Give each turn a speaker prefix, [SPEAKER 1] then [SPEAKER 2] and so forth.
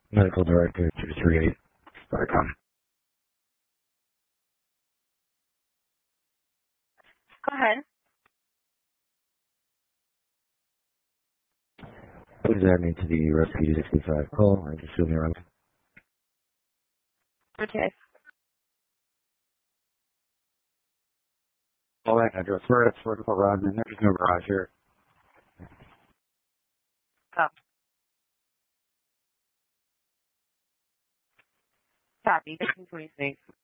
[SPEAKER 1] Medical Director 238.com.
[SPEAKER 2] Go ahead.
[SPEAKER 1] Please add me to the Rescue 65 call. I assume you're on.
[SPEAKER 2] Okay.
[SPEAKER 1] All right, address. We're at Vertical Rodman. There's no garage here.
[SPEAKER 2] Go. Copy. 1526.